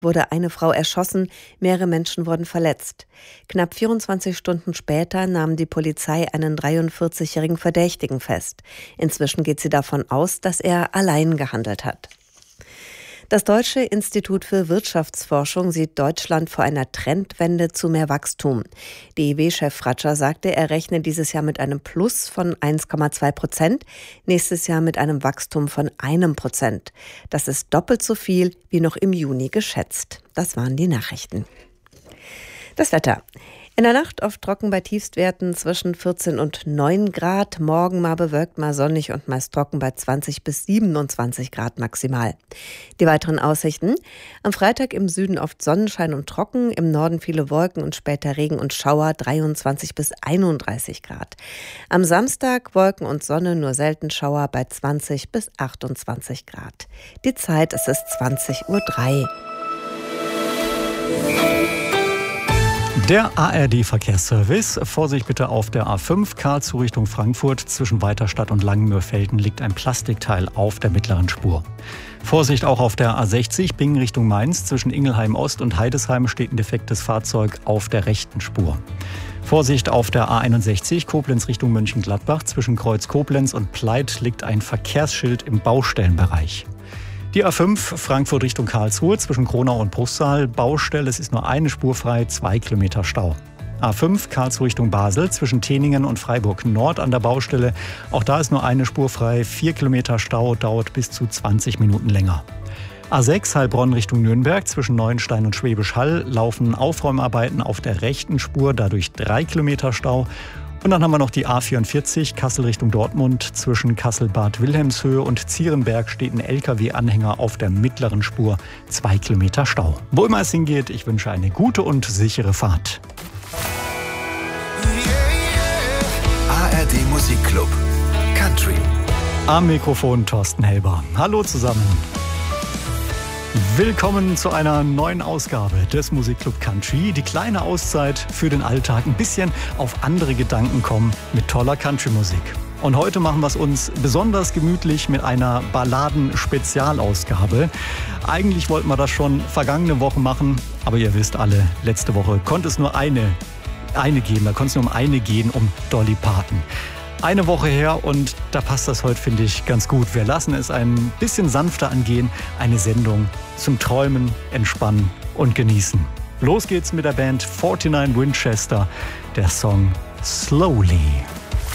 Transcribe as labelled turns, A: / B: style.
A: wurde eine Frau erschossen, mehrere Menschen wurden verletzt. Knapp 24 Stunden später nahm die Polizei einen 43-jährigen Verdächtigen fest. Inzwischen geht sie davon aus, dass er allein gehandelt hat. Das Deutsche Institut für Wirtschaftsforschung sieht Deutschland vor einer Trendwende zu mehr Wachstum. DIW-Chef Fratscher sagte, er rechne dieses Jahr mit einem Plus von 1,2%, nächstes Jahr mit einem Wachstum von 1%. Das ist doppelt so viel wie noch im Juni geschätzt. Das waren die Nachrichten. Das Wetter. In der Nacht oft trocken bei Tiefstwerten zwischen 14 und 9 Grad. Morgen mal bewölkt, mal sonnig und meist trocken bei 20 bis 27 Grad maximal. Die weiteren Aussichten. Am Freitag im Süden oft Sonnenschein und trocken, im Norden viele Wolken und später Regen und Schauer, 23 bis 31 Grad. Am Samstag Wolken und Sonne, nur selten Schauer bei 20 bis 28 Grad. Die Zeit, es ist 20:03 Uhr.
B: Der ARD-Verkehrsservice. Vorsicht bitte auf der A5 Karlsruhe Richtung Frankfurt. Zwischen Weiterstadt und Langenmürfelden liegt ein Plastikteil auf der mittleren Spur. Vorsicht auch auf der A60 Bingen Richtung Mainz. Zwischen Ingelheim Ost und Heidesheim steht ein defektes Fahrzeug auf der rechten Spur. Vorsicht auf der A61 Koblenz Richtung Mönchengladbach. Zwischen Kreuz Koblenz und Pleit liegt ein Verkehrsschild im Baustellenbereich. Die A5 Frankfurt Richtung Karlsruhe zwischen Kronau und Bruchsal. Baustelle, es ist nur eine Spur frei, 2 Kilometer Stau. A5 Karlsruhe Richtung Basel zwischen Teningen und Freiburg Nord an der Baustelle. Auch da ist nur eine Spur frei, 4 Kilometer Stau, dauert bis zu 20 Minuten länger. A6 Heilbronn Richtung Nürnberg zwischen Neuenstein und Schwäbisch Hall laufen Aufräumarbeiten auf der rechten Spur, dadurch 3 Kilometer Stau. Und dann haben wir noch die A44 Kassel Richtung Dortmund. Zwischen Kassel-Bad Wilhelmshöhe und Zierenberg steht ein LKW-Anhänger auf der mittleren Spur. 2 Kilometer Stau. Wo immer es hingeht, ich wünsche eine gute und sichere Fahrt.
C: ARD Musikclub Country.
B: Am Mikrofon Thorsten Helber. Hallo zusammen. Willkommen zu einer neuen Ausgabe des Musikclub Country. Die kleine Auszeit für den Alltag, ein bisschen auf andere Gedanken kommen mit toller Country-Musik. Und heute machen wir es uns besonders gemütlich mit einer Balladen-Spezialausgabe. Eigentlich wollten wir das schon vergangene Woche machen, aber ihr wisst alle, letzte Woche konnte es nur eine geben. Da konnte es nur um eine gehen, um Dolly Parton. Eine Woche her und da passt das heute, finde ich, ganz gut. Wir lassen es ein bisschen sanfter angehen. Eine Sendung zum Träumen, Entspannen und Genießen. Los geht's mit der Band 49 Winchester. Der Song Slowly.